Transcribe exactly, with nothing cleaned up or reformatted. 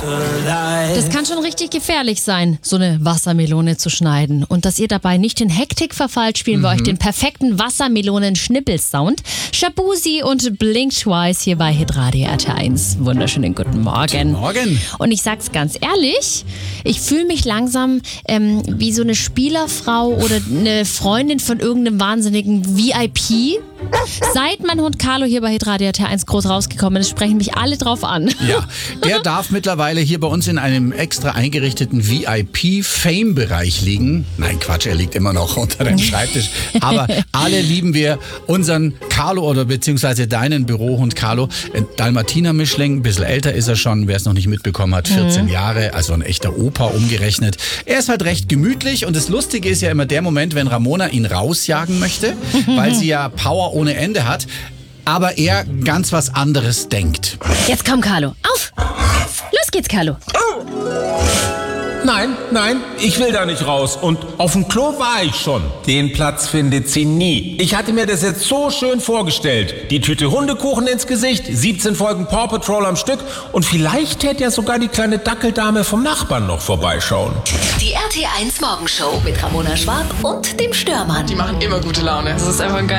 Das kann schon richtig gefährlich sein, so eine Wassermelone zu schneiden. Und dass ihr dabei nicht in Hektik verfallt, spielen wir Mhm. euch den perfekten Wassermelonen-Schnippel-Sound. Shabuzi und Blink Twice hier bei Hitradio R T eins. Wunderschönen guten Morgen. Guten Morgen. Und ich sag's ganz ehrlich, ich fühle mich langsam ähm, wie so eine Spielerfrau oder eine Freundin von irgendeinem wahnsinnigen V I P. Seit mein Hund Carlo hier bei Hitradio R T eins groß rausgekommen ist, sprechen mich alle drauf an. Ja, der darf mittlerweile hier bei uns in einem extra eingerichteten V I P-Fame-Bereich liegen. Nein, Quatsch, er liegt immer noch unter dem Schreibtisch. Aber alle lieben wir unseren Carlo oder beziehungsweise deinen Bürohund Carlo. Ein Dalmatiner-Mischling, ein bisschen älter ist er schon, wer es noch nicht mitbekommen hat, vierzehn mhm. Jahre, also ein echter Opa umgerechnet. Er ist halt recht gemütlich und das Lustige ist ja immer der Moment, wenn Ramona ihn rausjagen möchte, weil sie ja Power ohne Ende hat, aber er ganz was anderes denkt. Jetzt komm, Carlo, auf! Los geht's, Carlo. Nein, nein, ich will da nicht raus. Und auf dem Klo war ich schon. Den Platz findet sie nie. Ich hatte mir das jetzt so schön vorgestellt. Die Tüte Hundekuchen ins Gesicht, siebzehn Folgen Paw Patrol am Stück und vielleicht täte ja sogar die kleine Dackeldame vom Nachbarn noch vorbeischauen. Die R T eins Morgenshow mit Ramona Schwarb und dem Störmann. Die machen immer gute Laune. Das ist einfach ein geil.